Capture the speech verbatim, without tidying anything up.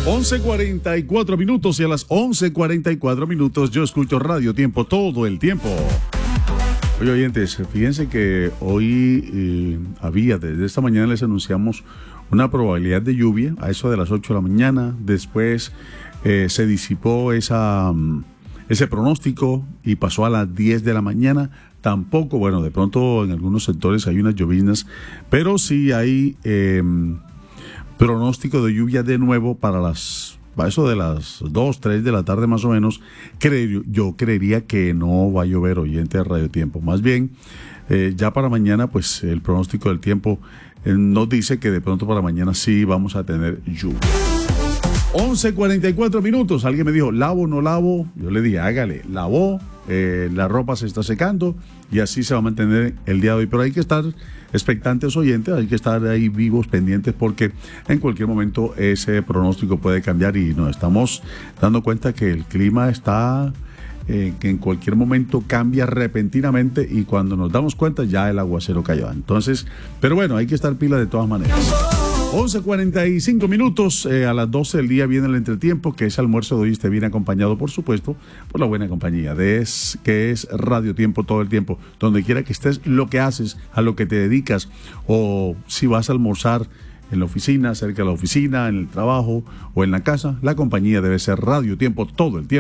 once cuarenta y cuatro minutos y a las once cuarenta y cuatro minutos yo escucho Radio Tiempo todo el tiempo. Oye, oyentes, fíjense que hoy eh, había, desde esta mañana les anunciamos una probabilidad de lluvia a eso de las ocho de la mañana. Después eh, se disipó esa, ese pronóstico y pasó a las diez de la mañana. Tampoco, bueno, de pronto en algunos sectores hay unas lloviznas, pero sí hay eh, pronóstico de lluvia de nuevo para las... a eso de las dos, tres de la tarde más o menos. Creo, yo creería que no va a llover, oyente de Radio Tiempo. Más bien, eh, ya para mañana, pues el pronóstico del tiempo eh, nos dice que de pronto para mañana sí vamos a tener lluvia. once cuarenta y cuatro minutos. Alguien me dijo, ¿lavo o no lavo? Yo le dije, hágale, lavó, eh, la ropa se está secando y así se va a mantener el día de hoy. Pero hay que estar expectantes, oyentes, hay que estar ahí vivos, pendientes, porque en cualquier momento ese pronóstico puede cambiar y nos estamos dando cuenta que el clima está, eh, que en cualquier momento cambia repentinamente y cuando nos damos cuenta ya el aguacero cayó. Entonces, pero bueno, hay que estar pila de todas maneras. once cuarenta y cinco minutos, eh, a las doce del día viene el entretiempo, que es almuerzo de hoy, esté bien acompañado, por supuesto, por la buena compañía, de es, que es Radio Tiempo todo el tiempo. Donde quiera que estés, lo que haces, a lo que te dedicas, o si vas a almorzar en la oficina, cerca de la oficina, en el trabajo o en la casa, la compañía debe ser Radio Tiempo todo el tiempo.